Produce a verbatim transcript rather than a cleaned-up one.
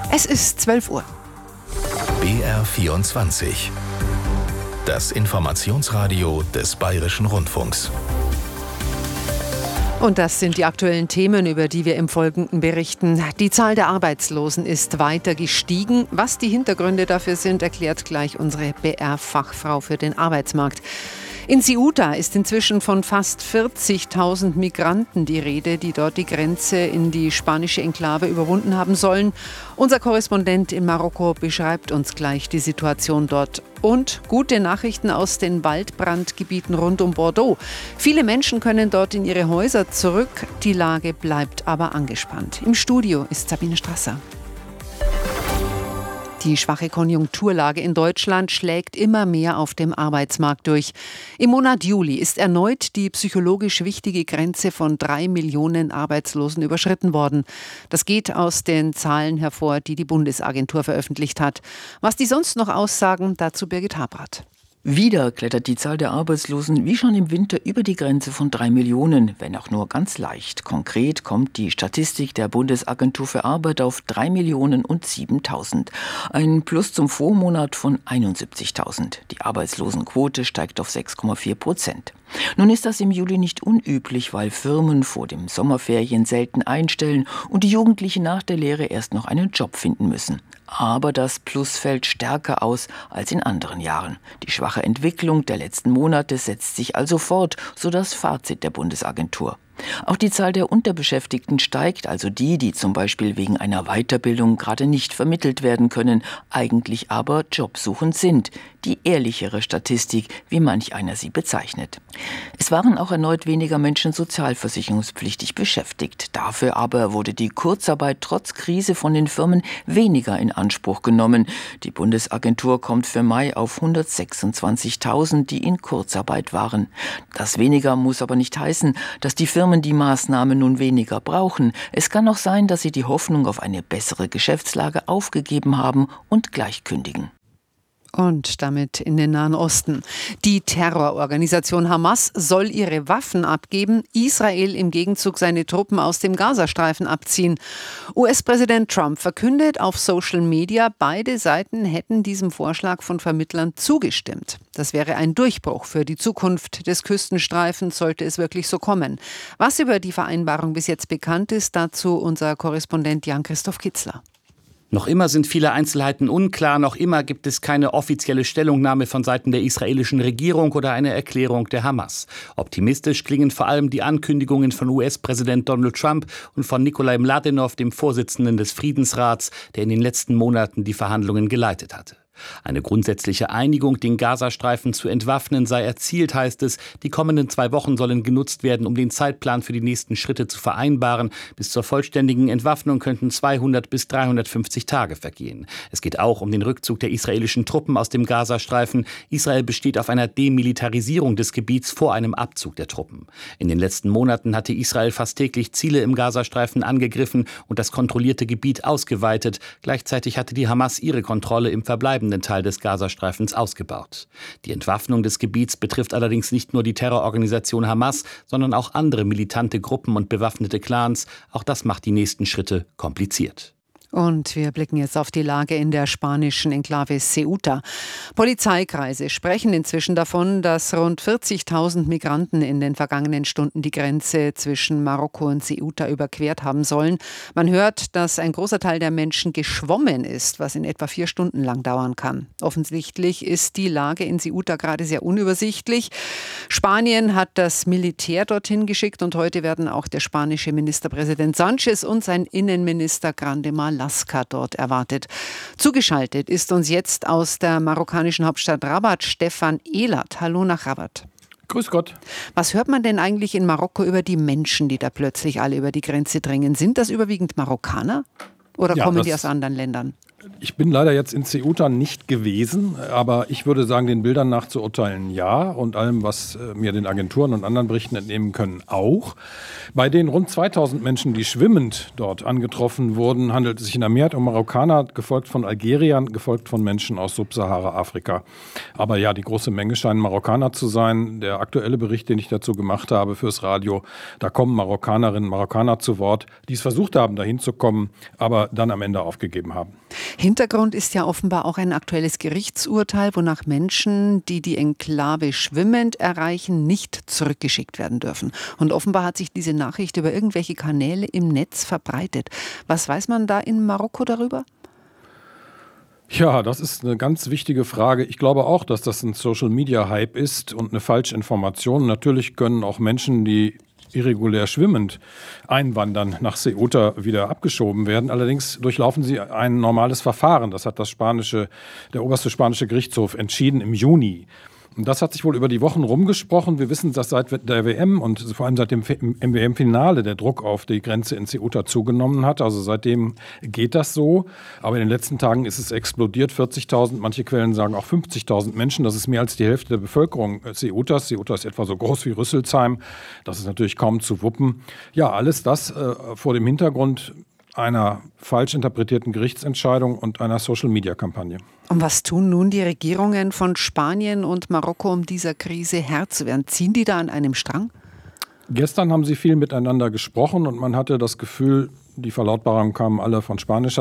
Es ist zwölf Uhr. B R vierundzwanzig. Das Informationsradio des Bayerischen Rundfunks. Und das sind die aktuellen Themen, über die wir im Folgenden berichten. Die Zahl der Arbeitslosen ist weiter gestiegen. Was die Hintergründe dafür sind, erklärt gleich unsere B R-Fachfrau für den Arbeitsmarkt. In Ceuta ist inzwischen von fast vierzigtausend Migranten die Rede, die dort die Grenze in die spanische Enklave überwunden haben sollen. Unser Korrespondent in Marokko beschreibt uns gleich die Situation dort. Und gute Nachrichten aus den Waldbrandgebieten rund um Bordeaux. Viele Menschen können dort in ihre Häuser zurück. Die Lage bleibt aber angespannt. Im Studio ist Sabine Strasser. Die schwache Konjunkturlage in Deutschland schlägt immer mehr auf dem Arbeitsmarkt durch. Im Monat Juli ist erneut die psychologisch wichtige Grenze von drei Millionen Arbeitslosen überschritten worden. Das geht aus den Zahlen hervor, die die Bundesagentur veröffentlicht hat. Was die sonst noch aussagen, dazu Birgit Habrath. Wieder klettert die Zahl der Arbeitslosen wie schon im Winter über die Grenze von drei Millionen, wenn auch nur ganz leicht. Konkret kommt die Statistik der Bundesagentur für Arbeit auf drei Millionen und siebentausend. Ein Plus zum Vormonat von einundsiebzigtausend. Die Arbeitslosenquote steigt auf sechs Komma vier Prozent. Nun ist das im Juli nicht unüblich, weil Firmen vor dem Sommerferien selten einstellen und die Jugendlichen nach der Lehre erst noch einen Job finden müssen. Aber das Plus fällt stärker aus als in anderen Jahren. Die schwache Entwicklung der letzten Monate setzt sich also fort, so das Fazit der Bundesagentur. Auch die Zahl der Unterbeschäftigten steigt, also die, die zum Beispiel wegen einer Weiterbildung gerade nicht vermittelt werden können, eigentlich aber jobsuchend sind. Die ehrlichere Statistik, wie manch einer sie bezeichnet. Es waren auch erneut weniger Menschen sozialversicherungspflichtig beschäftigt. Dafür aber wurde die Kurzarbeit trotz Krise von den Firmen weniger in Anspruch genommen. Die Bundesagentur kommt für Mai auf hundertsechsundzwanzigtausend, die in Kurzarbeit waren. Das weniger muss aber nicht heißen, dass die Firmen die Maßnahme nun weniger brauchen. Es kann auch sein, dass sie die Hoffnung auf eine bessere Geschäftslage aufgegeben haben und gleich kündigen. Und damit in den Nahen Osten. Die Terrororganisation Hamas soll ihre Waffen abgeben, Israel im Gegenzug seine Truppen aus dem Gazastreifen abziehen. U S-Präsident Trump verkündet auf Social Media, beide Seiten hätten diesem Vorschlag von Vermittlern zugestimmt. Das wäre ein Durchbruch für die Zukunft des Küstenstreifens, sollte es wirklich so kommen. Was über die Vereinbarung bis jetzt bekannt ist, dazu unser Korrespondent Jan-Christoph Kitzler. Noch immer sind viele Einzelheiten unklar, noch immer gibt es keine offizielle Stellungnahme von Seiten der israelischen Regierung oder eine Erklärung der Hamas. Optimistisch klingen vor allem die Ankündigungen von U S-Präsident Donald Trump und von Nikolai Mladenov, dem Vorsitzenden des Friedensrats, der in den letzten Monaten die Verhandlungen geleitet hatte. Eine grundsätzliche Einigung, den Gazastreifen zu entwaffnen, sei erzielt, heißt es. Die kommenden zwei Wochen sollen genutzt werden, um den Zeitplan für die nächsten Schritte zu vereinbaren. Bis zur vollständigen Entwaffnung könnten zweihundert bis dreihundertfünfzig Tage vergehen. Es geht auch um den Rückzug der israelischen Truppen aus dem Gazastreifen. Israel besteht auf einer Demilitarisierung des Gebiets vor einem Abzug der Truppen. In den letzten Monaten hatte Israel fast täglich Ziele im Gazastreifen angegriffen und das kontrollierte Gebiet ausgeweitet. Gleichzeitig hatte die Hamas ihre Kontrolle im verbleibenden Teil des Gazastreifens ausgebaut. Die Entwaffnung des Gebiets betrifft allerdings nicht nur die Terrororganisation Hamas, sondern auch andere militante Gruppen und bewaffnete Clans. Auch das macht die nächsten Schritte kompliziert. Und wir blicken jetzt auf die Lage in der spanischen Enklave Ceuta. Polizeikreise sprechen inzwischen davon, dass rund vierzigtausend Migranten in den vergangenen Stunden die Grenze zwischen Marokko und Ceuta überquert haben sollen. Man hört, dass ein großer Teil der Menschen geschwommen ist, was in etwa vier Stunden lang dauern kann. Offensichtlich ist die Lage in Ceuta gerade sehr unübersichtlich. Spanien hat das Militär dorthin geschickt und heute werden auch der spanische Ministerpräsident Sánchez und sein Innenminister Grande Mal Alaska dort erwartet. Zugeschaltet ist uns jetzt aus der marokkanischen Hauptstadt Rabat Stefan Ehlert. Hallo nach Rabat. Grüß Gott. Was hört man denn eigentlich in Marokko über die Menschen, die da plötzlich alle über die Grenze dringen? Sind das überwiegend Marokkaner oder ja, kommen das, die aus anderen Ländern? Ich bin leider jetzt in Ceuta nicht gewesen, aber ich würde sagen, den Bildern nach zu urteilen ja und allem, was mir den Agenturen und anderen Berichten entnehmen können, auch. Bei den rund zweitausend Menschen, die schwimmend dort angetroffen wurden, handelt es sich in der Mehrheit um Marokkaner, gefolgt von Algeriern, gefolgt von Menschen aus Subsahara-Afrika. Aber ja, die große Menge scheinen Marokkaner zu sein. Der aktuelle Bericht, den ich dazu gemacht habe fürs Radio, da kommen Marokkanerinnen und Marokkaner zu Wort, die es versucht haben, dahin zu kommen, aber dann am Ende aufgegeben haben. Hintergrund ist ja offenbar auch ein aktuelles Gerichtsurteil, wonach Menschen, die die Enklave schwimmend erreichen, nicht zurückgeschickt werden dürfen. Und offenbar hat sich diese Nachricht über irgendwelche Kanäle im Netz verbreitet. Was weiß man da in Marokko darüber? Ja, das ist eine ganz wichtige Frage. Ich glaube auch, dass das ein Social-Media-Hype ist und eine Falschinformation. Natürlich können auch Menschen, die irregulär schwimmend einwandern, nach Ceuta wieder abgeschoben werden. Allerdings durchlaufen sie ein normales Verfahren. Das hat das spanische, der oberste spanische Gerichtshof entschieden im Juni. Und das hat sich wohl über die Wochen rumgesprochen. Wir wissen, dass seit der W M und vor allem seit dem W M-Finale der Druck auf die Grenze in Ceuta zugenommen hat. Also seitdem geht das so. Aber in den letzten Tagen ist es explodiert. vierzigtausend, manche Quellen sagen auch fünfzigtausend Menschen. Das ist mehr als die Hälfte der Bevölkerung Ceutas. Ceuta ist etwa so groß wie Rüsselsheim. Das ist natürlich kaum zu wuppen. Ja, alles das äh, vor dem Hintergrund einer falsch interpretierten Gerichtsentscheidung und einer Social-Media-Kampagne. Und was tun nun die Regierungen von Spanien und Marokko, um dieser Krise Herr zu werden? Ziehen die da an einem Strang? Gestern haben sie viel miteinander gesprochen und man hatte das Gefühl, die Verlautbarungen kamen alle von spanischer